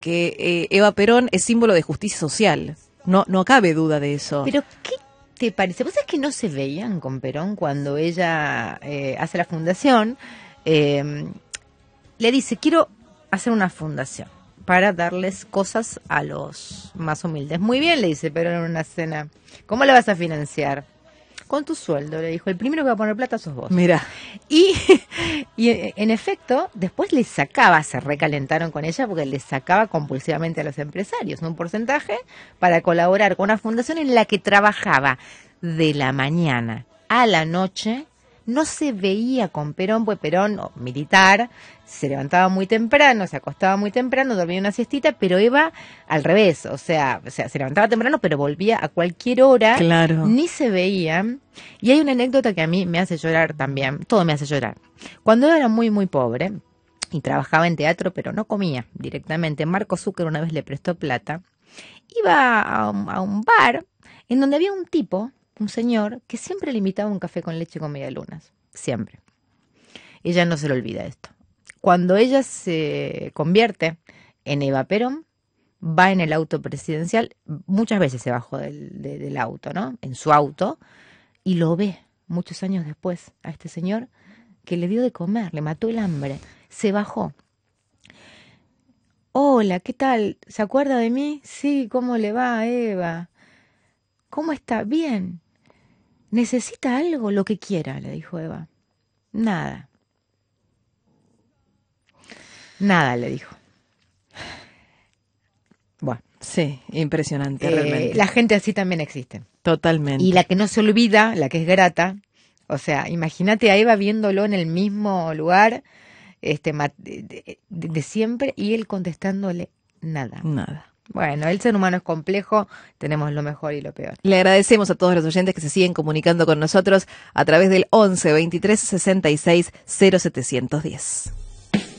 que Eva Perón es símbolo de justicia social. No cabe duda de eso. Pero, ¿qué te parece? ¿Vos sabés que no se veían con Perón cuando ella hace la fundación? Le dice, quiero hacer una fundación para darles cosas a los más humildes. Muy bien, le dice Perón en una cena. ¿Cómo le vas a financiar? Con tu sueldo, le dijo. El primero que va a poner plata sos vos. Mira. Y en efecto, después le sacaba, se recalentaron con ella porque le sacaba compulsivamente a los empresarios un porcentaje para colaborar con una fundación en la que trabajaba de la mañana a la noche. No se veía con Perón, pues Perón, militar, se levantaba muy temprano, se acostaba muy temprano, dormía una siestita, pero Eva al revés, o sea, se levantaba temprano, pero volvía a cualquier hora, claro. Ni se veían. Y hay una anécdota que a mí me hace llorar también, todo me hace llorar. Cuando Eva era muy, muy pobre y trabajaba en teatro, pero no comía directamente, Marco Zúcar una vez le prestó plata, iba a un bar en donde había un tipo, un señor, que siempre le invitaba un café con leche con medialunas. Siempre. Ella no se le olvida esto. Cuando ella se convierte en Eva Perón, va en el auto presidencial, muchas veces se bajó del auto, ¿no? En su auto, y lo ve muchos años después a este señor que le dio de comer, le mató el hambre. Se bajó. Hola, ¿qué tal? ¿Se acuerda de mí? Sí, ¿cómo le va, Eva? ¿Cómo está? Bien. ¿Necesita algo? Lo que quiera, le dijo Eva. Nada. Nada, le dijo. Bueno. Sí, impresionante, realmente. La gente así también existe. Totalmente. Y la que no se olvida, la que es grata, o sea, imagínate a Eva viéndolo en el mismo lugar de siempre y él contestándole nada. Nada. Bueno, el ser humano es complejo, tenemos lo mejor y lo peor. Le agradecemos a todos los oyentes que se siguen comunicando con nosotros a través del 11 23 66 0710.